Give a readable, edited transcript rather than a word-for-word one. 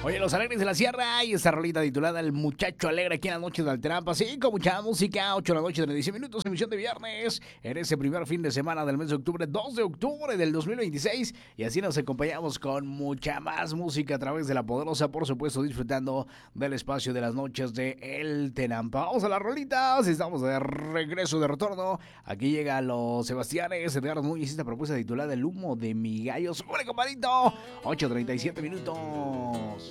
Oye, los Alegres de la Sierra y esta rolita titulada El Muchacho Alegre aquí en las noches de Alterampa. Sí, con mucha música, 8 de la noche, 36 minutos, emisión de viernes, en ese primer fin de semana del mes de octubre, 2 de octubre del 2026. Y así nos acompañamos con mucha más música a través de La Poderosa, por supuesto, disfrutando del espacio de las noches de El Tenampa. Vamos a las rolitas, estamos de regreso, de retorno. Aquí llega los Sebastianes, Edgardo Núñez, esta propuesta titulada El Humo de mi gallo. ¡Súbele, compadrito! 8:37 minutos.